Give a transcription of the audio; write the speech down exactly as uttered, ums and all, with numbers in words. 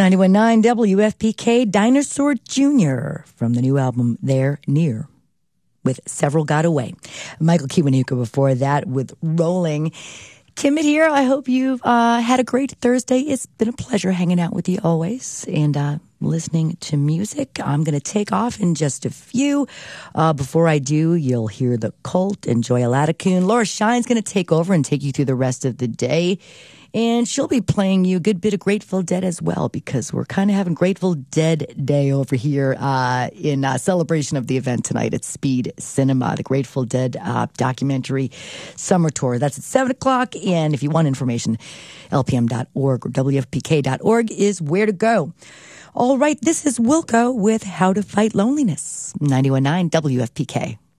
ninety-one point nine W F P K, Dinosaur Junior from the new album They're Near, with Several Got Away. Michael Kiwanuka before that with Rolling. Timid here. I hope you've uh, had a great Thursday. It's been a pleasure hanging out with you always and uh, listening to music. I'm going to take off in just a few. Uh, before I do, you'll hear The Cult and Joya Latacoon. Laura Shine's going to take over and take you through the rest of the day. And she'll be playing you a good bit of Grateful Dead as well, because we're kind of having Grateful Dead Day over here uh, in uh, celebration of the event tonight at Speed Cinema, the Grateful Dead uh, documentary summer tour. That's at seven o'clock. And if you want information, L P M dot org or W F P K dot org is where to go. All right, this is Wilco with How to Fight Loneliness, ninety-one point nine W F P K.